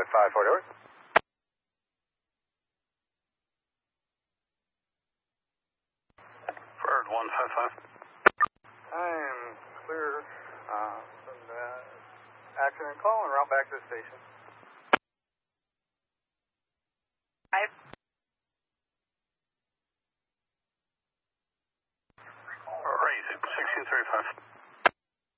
540 over. Bird 155. I'm clear from the accident call and route back to the station. Raise 1635.